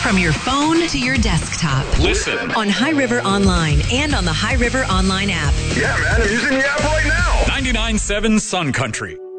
From your phone to your desktop. Listen on High River Online and on the High River Online app. Yeah, man, I'm using the app right now. 99.7 Sun Country.